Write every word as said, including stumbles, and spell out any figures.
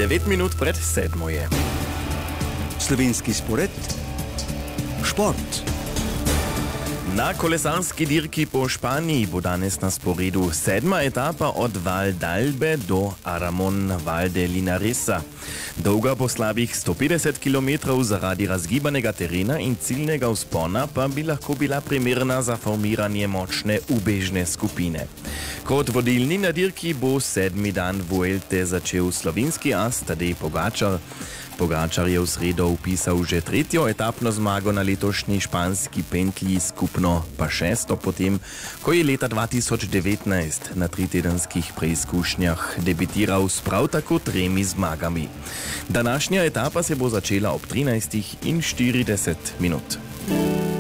devet minut pred sedmo je. Slovenski spored, šport. Na kolesarski dirki po Španiji bo danes na sporedu sedma etapa od Val d'Albe do Aramon Val de Linaresa. Dolga po slabih sto petdeset kilometrov zaradi razgibanega terena in ciljnega vzpona pa bi lahko bila primerna za formiranje močne ubežne skupine. Kot vodilni na dirki bo sedmi dan Vuelte začel slovenski as Tadej Pogačar. Pogačar je v sredo vpisal že tretjo etapno zmago na letošnji španski pentlji, skupno pa šesto potem, ko je leta dva tisoč devetnajst na tritedenskih preizkušnjah debitiral s prav tako tremi zmagami. Današnja etapa se bo začela ob trinajstih in štirideset minut.